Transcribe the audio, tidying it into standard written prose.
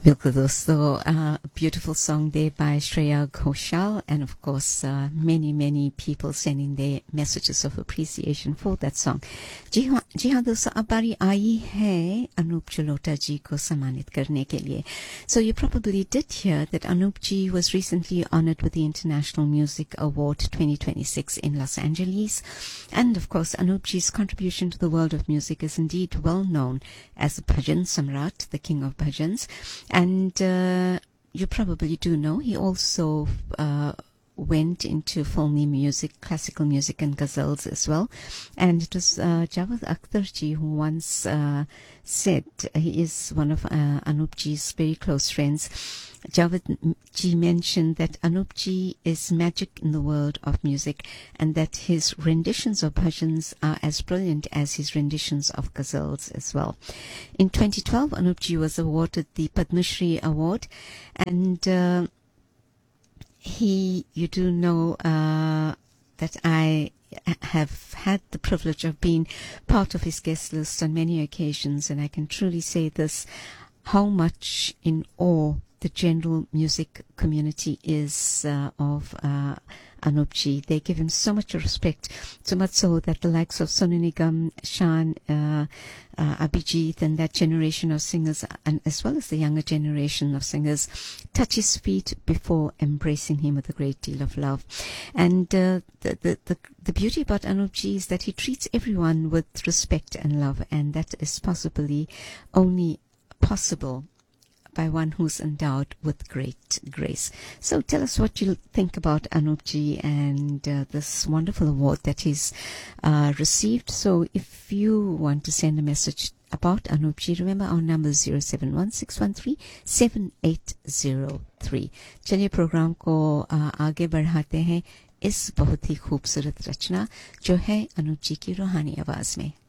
बिल्कुल दोस्तों, beautiful song there by Shreya Ghoshal, and of course many people sending their messages of appreciation for that song. जी हाँ दोस्तों, अब बारी आई है अनूप जलोटा जी को सम्मानित करने के लिए. So you probably did hear that Anup ji was recently honored with the International Music Award 2026 in Los Angeles, and of course Anup ji's contribution to the world of music is indeed well known as the Bhajan Samrat, the king of bhajans. And you probably do know he also went into filmy music, classical music and ghazals as well. And it was Javed Akhtar ji who once said, he is one of Anup ji's very close friends. Javed ji mentioned that Anup ji is magic in the world of music, and that his renditions of bhajans are as brilliant as his renditions of ghazals as well. In 2012, Anup ji was awarded the Padma Shri Award, and you do know that I have had the privilege of being part of his guest list on many occasions, and I can truly say this, how much in awe the general music community is of Anup ji. They give him so much respect, so much so that the likes of Sonu Nigam, Shan, Abhijit, and that generation of singers, and as well as the younger generation of singers, touch his feet before embracing him with a great deal of love. And the beauty about Anup ji is that he treats everyone with respect and love, and that is possibly only possible by one who's endowed with great grace. So tell us what you think about Anup ji and this wonderful award that he's received. So if you want to send a message about Anup ji, remember our number is 071-613-7803. चलिए programme को आगे बढ़ाते हैं इस बहुत ही खूबसूरत रचना जो है अनूप जी की रूहानी आवाज में.